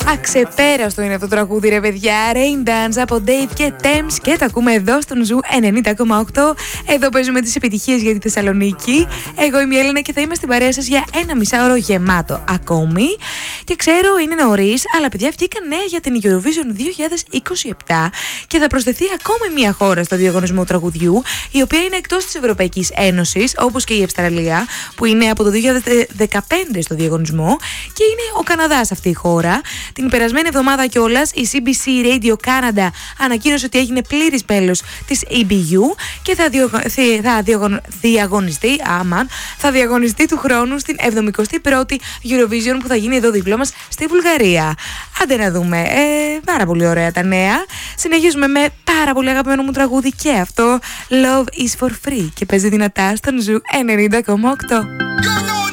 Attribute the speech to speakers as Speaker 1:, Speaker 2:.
Speaker 1: Αξεπέραστο είναι αυτό το τραγούδι, ρε παιδιά. Rain Dance από Dave και Thames και τα ακούμε εδώ στον Ζου 90,8. Εδώ παίζουμε τις επιτυχίες για τη Θεσσαλονίκη. Εγώ είμαι η Έλληνα και θα είμαι στην παρέα σας για ένα μισάωρο γεμάτο ακόμη. Και ξέρω είναι νωρίς, αλλά παιδιά βγήκαν νέα για την Eurovision 2027 και θα προσθεθεί ακόμη μια χώρα στο διαγωνισμό τραγουδιού, η οποία είναι εκτός της Ευρωπαϊκής Ένωσης, όπως και η Αυστραλία, που είναι από το 2015 στο διαγωνισμό, και είναι ο Καναδάς αυτή η χώρα. Την περασμένη εβδομάδα κιόλας η CBC Radio Canada ανακοίνωσε ότι έγινε πλήρης μέλος της EBU και θα διαγωνιστεί του χρόνου στην 71η Eurovision που θα γίνει εδώ δίπλα μας στη Βουλγαρία. Άντε να δούμε. Πάρα πολύ ωραία τα νέα. Συνεχίζουμε με πάρα πολύ αγαπημένο μου τραγούδι και αυτό, Love is for free, και παίζει δυνατά στον Ζου 90,8.